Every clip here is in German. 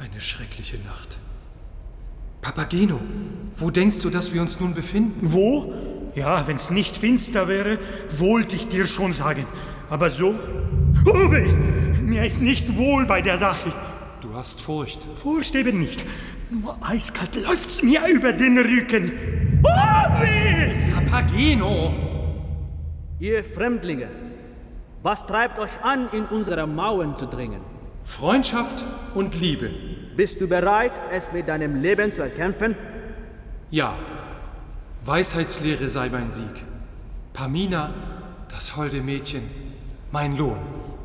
Eine schreckliche Nacht. Papageno, wo denkst du, dass wir uns nun befinden? Wo? Ja, wenn's nicht finster wäre, wollte ich dir schon sagen. Aber so? Oh weh, mir ist nicht wohl bei der Sache. Du hast Furcht. Furcht eben nicht. Nur eiskalt läuft's mir über den Rücken. Oh weh! Papageno! Ihr Fremdlinge, was treibt euch an, in unsere Mauern zu dringen? Freundschaft und Liebe. Bist du bereit, es mit deinem Leben zu erkämpfen? Ja, Weisheitslehre sei mein Sieg. Pamina, das holde Mädchen, mein Lohn.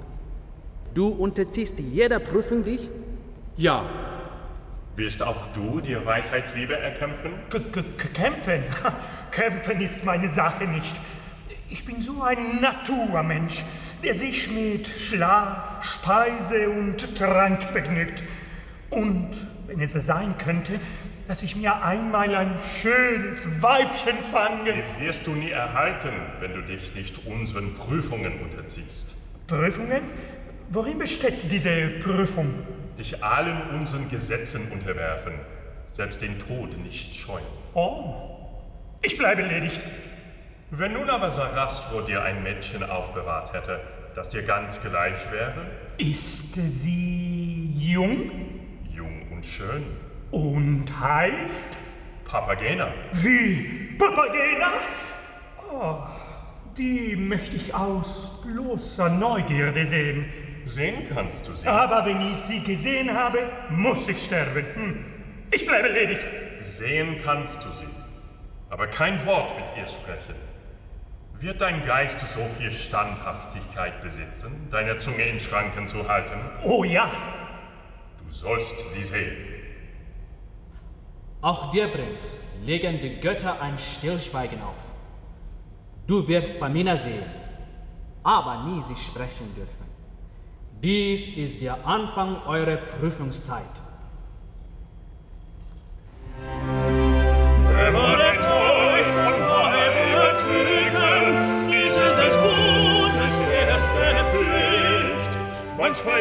Du unterziehst jeder Prüfung dich? Ja. Willst auch du dir Weisheitsliebe erkämpfen? Kämpfen? Kämpfen ist meine Sache nicht. Ich bin so ein Naturmensch, der sich mit Schlaf, Speise und Trank begnügt. Und wenn es sein könnte, dass ich mir einmal ein schönes Weibchen fange. Die wirst du nie erhalten, wenn du dich nicht unseren Prüfungen unterziehst. Prüfungen? Worin besteht diese Prüfung? Dich allen unseren Gesetzen unterwerfen, selbst den Tod nicht scheuen. Oh, ich bleibe ledig. Wenn nun aber Sarastro dir ein Mädchen aufbewahrt hätte, das dir ganz gleich wäre? Ist sie jung? Jung und schön. Und heißt? Papagena. Wie? Papagena? Oh, die möchte ich aus bloßer Neugierde sehen. Sehen kannst du sie. Aber wenn ich sie gesehen habe, muss ich sterben. Ich bleibe ledig. Sehen kannst du sie, aber kein Wort mit ihr sprechen. Wird dein Geist so viel Standhaftigkeit besitzen, deine Zunge in Schranken zu halten? Oh ja. Du sollst sie sehen. Auch dir, Prinz, legen die Götter ein Stillschweigen auf. Du wirst Pamina sehen, aber nie sie sprechen dürfen. Dies ist der Anfang eurer Prüfungszeit. Bewaret euch von Weibern, dies ist des Bundes erste Pflicht. Manchmal